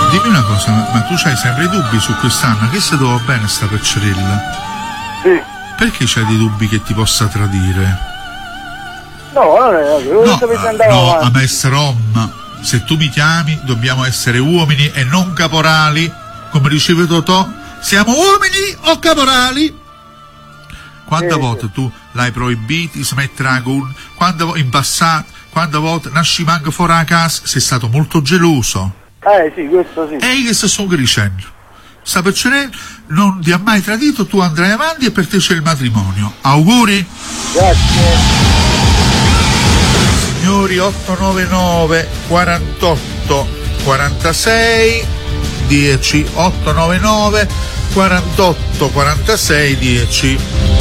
Dimmi una cosa, ma tu c'hai sempre i dubbi su quest'Anna? Che se dovo bene sta peccerella? Sì. Perché c'hai dei dubbi che ti possa tradire? No, non è no, a Messer Om, se tu mi chiami dobbiamo essere uomini e non caporali, come diceva Totò. Siamo uomini o caporali? Quante volte tu l'hai proibito, smetterà con in passato, quante volte nasci manco fuori a casa, sei stato molto geloso. Sì, questo sì. E io che sto dicendo? Sta peccerella non ti ha mai tradito, tu andrai avanti e per te c'è il matrimonio. Auguri? Grazie. Signori, 899 48 46 10 899 48 46 10.